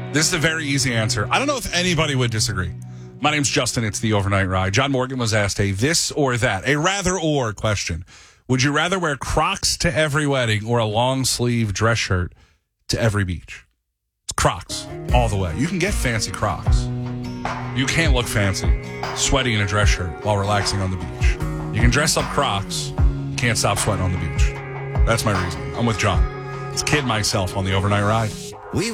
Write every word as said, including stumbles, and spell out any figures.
This is a very easy answer. I don't know if anybody would disagree. My name's Justin. It's the Overnight Ride. John Morgan was asked a this or that, a rather or question. Would you rather wear Crocs to every wedding or a long sleeve dress shirt to every beach? It's Crocs all the way. You can get fancy Crocs. You can't look fancy sweating in a dress shirt while relaxing on the beach. You can dress up Crocs. Can't stop sweating on the beach. That's my reason. I'm with John. It's Kid myself on the Overnight Ride.